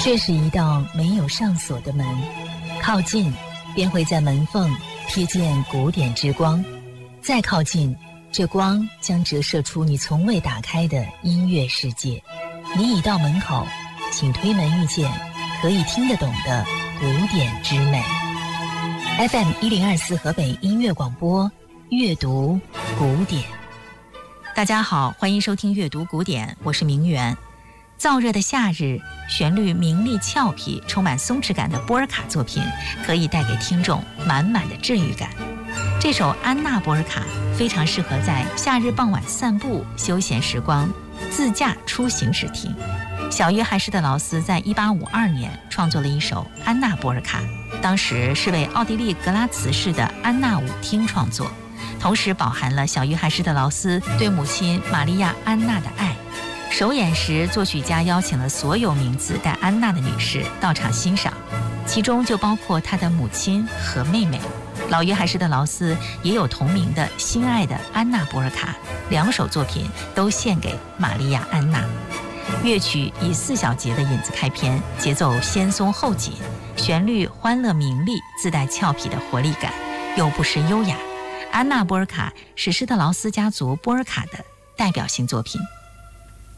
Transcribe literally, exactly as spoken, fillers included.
这是一道没有上锁的门，靠近便会在门缝瞥见古典之光，再靠近，这光将折射出你从未打开的音乐世界。你已到门口，请推门遇见可以听得懂的古典之美。 F M 一零二四河北音乐广播，阅读古典。 大家好，欢迎收听阅读古典，我是明媛。燥热的夏日，旋律明丽俏皮、充满松弛感的波尔卡作品，可以带给听众满满的治愈感。这首《安娜·波尔卡》非常适合在夏日傍晚散步、休闲时光、自驾出行时听。小约翰施特劳斯在一八五二年创作了一首《安娜·波尔卡》，当时是为奥地利格拉茨市的安娜舞厅创作，同时饱含了小约翰施特劳斯对母亲玛利亚·安娜的爱。首演时，作曲家邀请了所有名字带安娜的女士到场欣赏，其中就包括她的母亲和妹妹。老约翰施特劳斯也有同名的心爱的安娜·波尔卡，两首作品都献给玛利亚·安娜。乐曲以四小节的引子开篇，节奏先松后紧，旋律欢乐明丽，自带俏皮的活力感，又不失优雅。安娜·波尔卡是施特劳斯家族波尔卡的代表性作品。